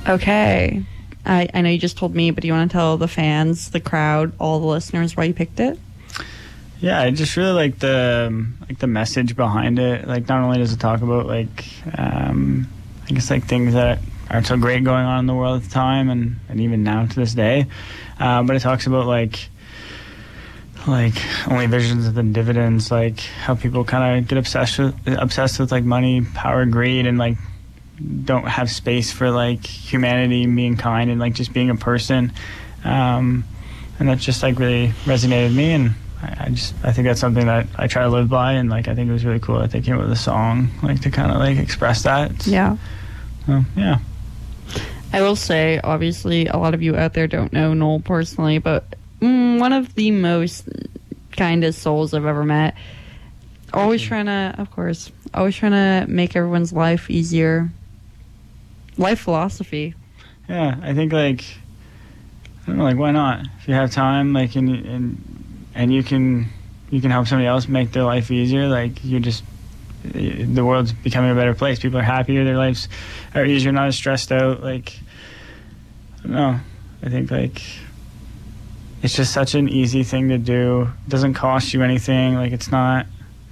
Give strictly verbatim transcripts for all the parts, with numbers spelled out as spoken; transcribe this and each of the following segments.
Okay. I, I know you just told me, but do you want to tell the fans, the crowd, all the listeners why you picked it? Yeah, I just really like the um, like the message behind it. Like, not only does it talk about like um, I guess like things that aren't so great going on in the world at the time, and, and even now to this day, uh, but it talks about like like only visions of the dividends, like how people kind of get obsessed with, obsessed with like money, power, greed, and like don't have space for like humanity and being kind and like just being a person. Um, and that just like really resonated with me, and I, I just I think that's something that I try to live by, and like I think it was really cool that they came up with a song like to kind of like express that. Yeah. So, yeah. I will say, obviously, a lot of you out there don't know Noel personally, but mm, one of the most kindest souls I've ever met. Always trying to, of course, always trying to make everyone's life easier. Life philosophy. Yeah, I think like I don't know, like why not? If you have time, like and and and you can you can help somebody else make their life easier. Like you just the world's becoming a better place. People are happier. Their lives are easier, not as stressed out. Like I don't know. I think like it's just such an easy thing to do. It doesn't cost you anything. Like it's not.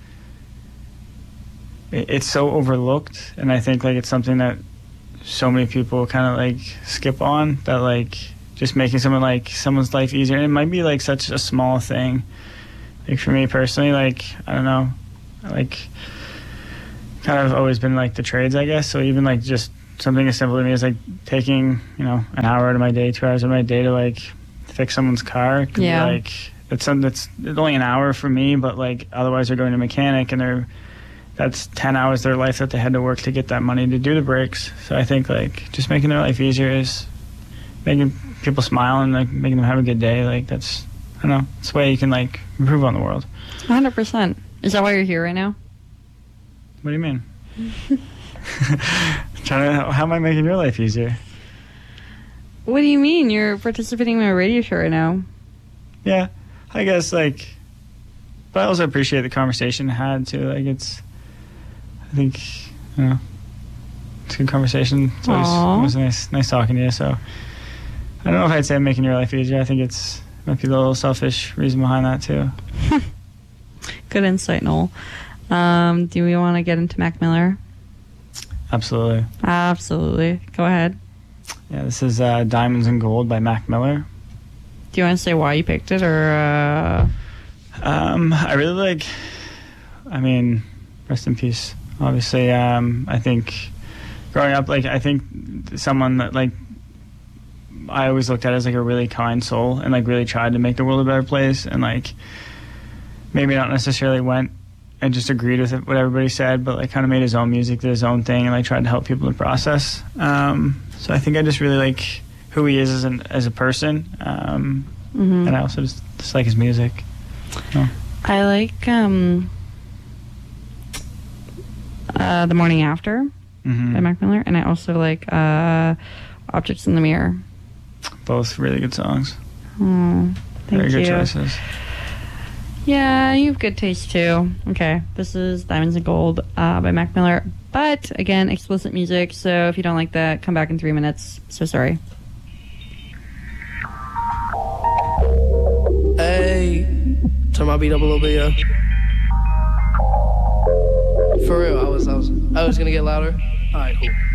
It, it's so overlooked, and I think like it's something that so many people kind of like skip on, that like just making someone like someone's life easier. And it might be like such a small thing. Like for me personally, like I don't know, like kind of always been like the trades, I guess. So even like just something as simple to me as like taking, you know, an hour out of my day, two hours of my day to like fix someone's car. Could Yeah. be like it's something that's it's only an hour for me, but like otherwise they're going to a mechanic and they're that's ten hours of their life that they had to work to get that money to do the brakes. So I think like just making their life easier is making people smile and like making them have a good day. Like that's I don't know, it's a way you can like improve on the world. one hundred percent. Is that why you're here right now? What do you mean? Trying to, how am I making your life easier? What do you mean? You're participating in my radio show right now. Yeah, I guess like, but I also appreciate the conversation I had too. Like it's, I think, you know, it's a good conversation. It's always, Aww. always nice, nice talking to you. So I don't know if I'd say I'm making your life easier. I think it's might be a little selfish reason behind that too. Good insight, Noel. Um, do we want to get into Mac Miller? Absolutely. Absolutely. Go ahead. Yeah, this is uh, Diamonds and Gold by Mac Miller. Do you want to say why you picked it, or? Uh... Um, I really like. I mean, rest in peace. Obviously, um, I think growing up, like I think someone that like I always looked at as like a really kind soul, and like really tried to make the world a better place, and like maybe not necessarily went and just agreed with it, what everybody said, but like kind of made his own music, did his own thing, and like tried to help people in the process. Um, so I think I just really like who he is as an as a person, um, mm-hmm. and I also just, just like his music. So. I like um, uh, The Morning After Mm-hmm. by Mac Miller, and I also like uh, Objects in the Mirror. Both really good songs. Oh, thank Very you. good choices. Yeah, you have good taste too. Okay, this is Diamonds and Gold uh, by Mac Miller. But, again, explicit music, so if you don't like that, come back in three minutes. So sorry. Hey, turn my beat up a little bit, yeah. For real, I was, I was, I was gonna get louder. All right, cool.